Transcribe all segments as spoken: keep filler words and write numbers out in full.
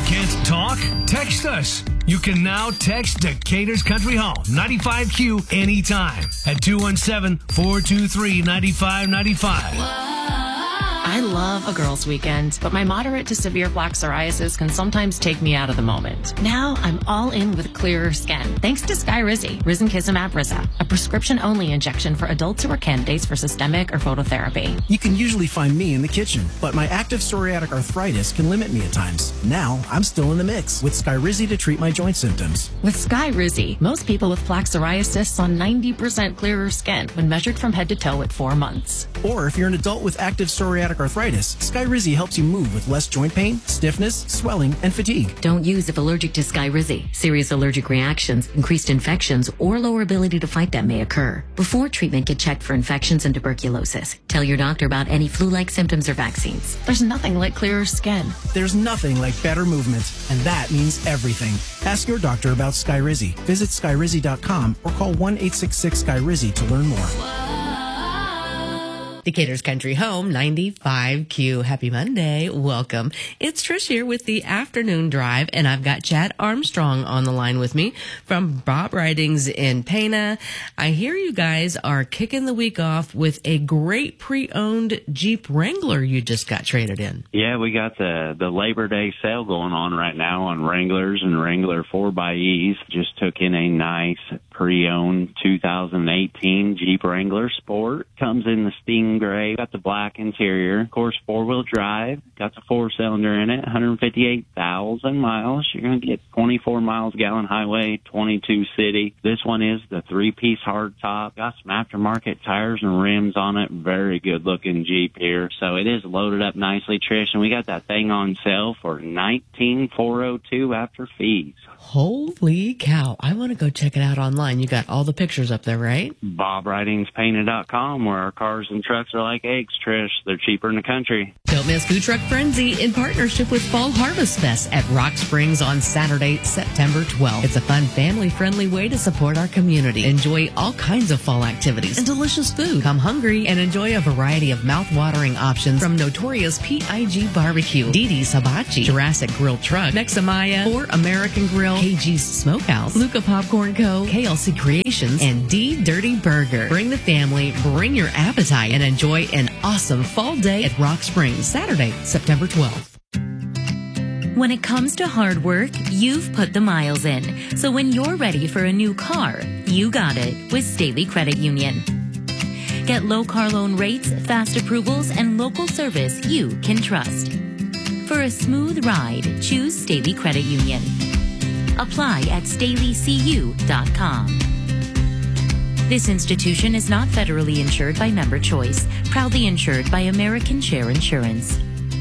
Can't talk? Text us. You can now text Decatur's Country Home ninety-five Q anytime at two one seven, four two three, nine five nine five. I love a girls' weekend, but my moderate to severe plaque psoriasis can sometimes take me out of the moment. Now I'm all in with clearer skin, thanks to Skyrizi, Risankizumab Risa, a prescription-only injection for adults who are candidates for systemic or phototherapy. You can usually find me in the kitchen, but my active psoriatic arthritis can limit me at times. Now I'm still in the mix with Skyrizi to treat my joint symptoms. With Skyrizi, most people with plaque psoriasis saw ninety percent clearer skin when measured from head to toe at four months. Or if you're an adult with active psoriatic arthritis, Skyrizi helps you move with less joint pain, stiffness, swelling, and fatigue. Don't use if allergic to Skyrizi. Serious allergic reactions, increased infections, or lower ability to fight them may occur. Before treatment, get checked for infections and tuberculosis. Tell your doctor about any flu-like symptoms or vaccines. There's nothing like clearer skin. There's nothing like better movement, and that means everything. Ask your doctor about Skyrizi. Visit Skyrizi dot com or call one eight six six Skyrizi to learn more. Decatur's Country Home, ninety-five Q. Happy Monday. Welcome. It's Trish here with the afternoon drive, and I've got Chad Armstrong on the line with me from Bob Ridings in Pana. I hear you guys are kicking the week off with a great pre-owned Jeep Wrangler you just got traded in. Yeah, we got the, the Labor Day sale going on right now on Wranglers and Wrangler four by E's. Just took in a nice pre-owned two thousand eighteen Jeep Wrangler Sport. Comes in the Sting Gray, got the black interior, of course, four-wheel drive, got the four-cylinder in it, one hundred fifty-eight thousand miles. You're going to get twenty-four miles gallon highway, twenty-two city. This one is the three-piece hardtop. Got some aftermarket tires and rims on it. Very good-looking Jeep here. So it is loaded up nicely, Trish, and we got that thing on sale for nineteen thousand four hundred two dollars after fees. Holy cow. I want to go check it out online. You got all the pictures up there, right? Bob Ridings Painted dot com, where our cars and trucks are like eggs, Trish. They're cheaper in the country. Don't miss Food Truck Frenzy in partnership with Fall Harvest Fest at Rock Springs on Saturday, September twelfth. It's a fun, family-friendly way to support our community. Enjoy all kinds of fall activities and delicious food. Come hungry and enjoy a variety of mouth-watering options from Notorious P I G Barbecue, Dee Dee's Hibachi, Jurassic Grill Truck, Mexamaya, or American Grill, K G's Smokehouse, Luca Popcorn Co., K L C Creations, and D Dirty Burger. Bring the family, bring your appetite, and enjoy an awesome fall day at Rock Springs, Saturday, September twelfth. When it comes to hard work, you've put the miles in. So when you're ready for a new car, you got it with Staley Credit Union. Get low car loan rates, fast approvals, and local service you can trust. For a smooth ride, choose Staley Credit Union. Apply at Staley C U dot com. This institution is not federally insured by Member Choice, proudly insured by American Share Insurance.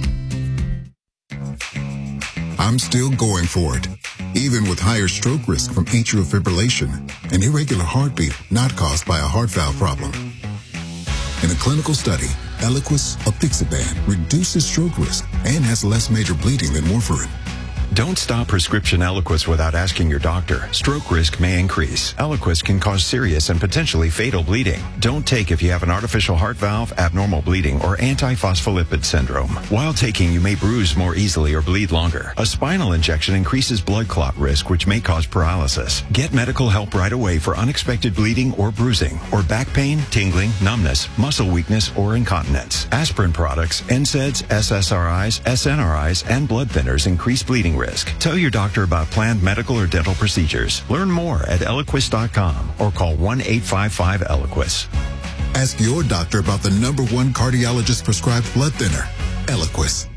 I'm still going for it, even with higher stroke risk from atrial fibrillation, an irregular heartbeat not caused by a heart valve problem. In a clinical study, Eliquis apixaban reduces stroke risk and has less major bleeding than warfarin. Don't stop prescription Eliquis without asking your doctor. Stroke risk may increase. Eliquis can cause serious and potentially fatal bleeding. Don't take if you have an artificial heart valve, abnormal bleeding, or antiphospholipid syndrome. While taking, you may bruise more easily or bleed longer. A spinal injection increases blood clot risk, which may cause paralysis. Get medical help right away for unexpected bleeding or bruising, or back pain, tingling, numbness, muscle weakness, or incontinence. Aspirin products, N SAIDs, S S R Is, S N R Is, and blood thinners increase bleeding risk. Tell your doctor about planned medical or dental procedures. Learn more at Eliquis dot com or call one eight five five Eliquis. Ask your doctor about the number one cardiologist prescribed blood thinner, Eliquis.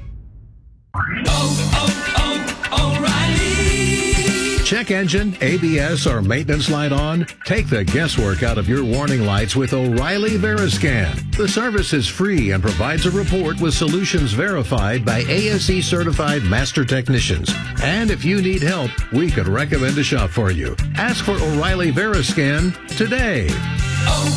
Oh, oh, oh, O'Reilly. Check engine, A B S, or maintenance light on? Take the guesswork out of your warning lights with O'Reilly Veriscan. The service is free and provides a report with solutions verified by A S E certified master technicians. And if you need help, we could recommend a shop for you. Ask for O'Reilly Veriscan today. Oh,